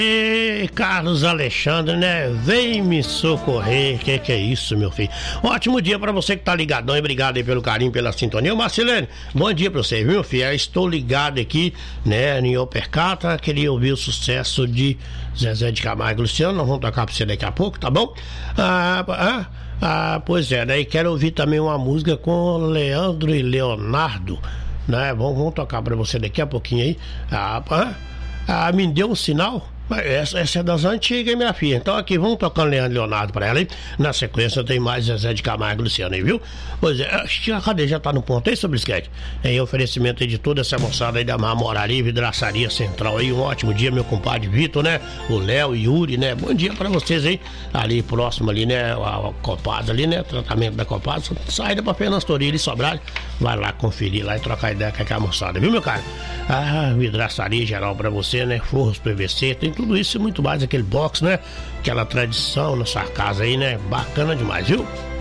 E Carlos Alexandre, né? Vem me socorrer. Que é isso, meu filho? Ótimo dia pra você que tá ligadão. E obrigado aí pelo carinho, pela sintonia. Marcelene, bom dia pra você, viu, meu filho? Eu estou ligado aqui, né? Em Opercata. Queria ouvir o sucesso de Zezé de Camargo e Luciano. Nós vamos tocar pra você daqui a pouco, tá bom? Pois é, né? E quero ouvir também uma música com Leandro e Leonardo, né? Vamos tocar pra você daqui a pouquinho aí. Me deu um sinal. Essa é das antigas, minha filha. Então aqui, vamos tocando Leandro e Leonardo pra ela, hein? Na sequência tem mais Zezé de Camargo e Luciano aí, viu? Pois é, cadê? Já tá no ponto aí sobre o skate? Em oferecimento aí de toda essa moçada aí da Marmoraria, Vidraçaria Central aí. Um ótimo dia, meu compadre Vitor, né? O Léo e Yuri, né? Bom dia pra vocês aí. Ali próximo ali, né? A Copaz ali, né? Tratamento da Copaz. Saída pra Fernando Toril e Sobral. Vai lá conferir lá e trocar ideia com aquela moçada, viu, meu cara? Vidraçaria geral pra você, né? Forros PVC, tem tudo isso e muito mais, aquele box, né? Aquela tradição na sua casa aí, né? Bacana demais, viu?